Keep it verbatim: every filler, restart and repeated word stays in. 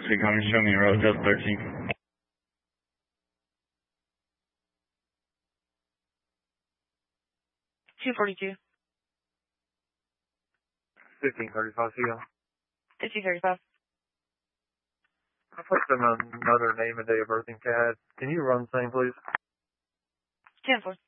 Street, coming to show me road, Delta thirteen. two forty-two. fifteen thirty-five, see ya. fifteen thirty-five. I put them another name and day of birth in C A D. Can you run the same, please? ten four.